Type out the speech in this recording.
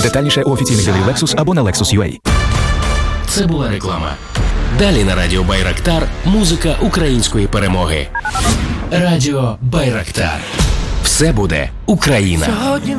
Детальніше у офіційних дилерів Lexus або на Lexus.ua. Це була реклама. Далі на радіо Байрактар музика української перемоги. Радіо Байрактар. Все буде Україна.